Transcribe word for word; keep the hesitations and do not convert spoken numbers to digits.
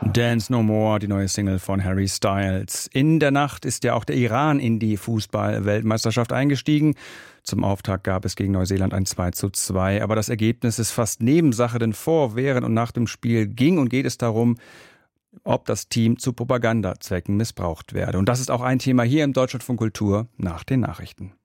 Dance No More, die neue Single von Harry Styles. In der Nacht ist ja auch der Iran in die Fußball-Weltmeisterschaft eingestiegen. Zum Auftakt gab es gegen Neuseeland ein zwei zu zwei. Aber das Ergebnis ist fast Nebensache, denn vor, während und nach dem Spiel ging und geht es darum, ob das Team zu Propagandazwecken missbraucht werde. Und das ist auch ein Thema hier im Deutschlandfunk Kultur nach den Nachrichten.